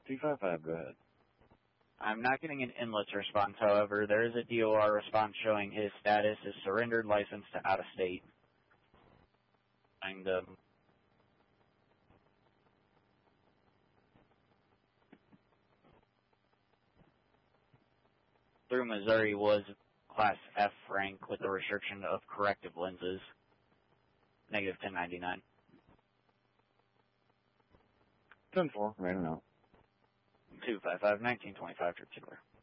255, go ahead. I'm not getting an inlets response, however. There is a DOR response showing his status is surrendered license to out-of-state. And, through Missouri was Class F rank with the restriction of corrective lenses. Negative 1099. 10-4, right or no? 255, 1925, trip clear.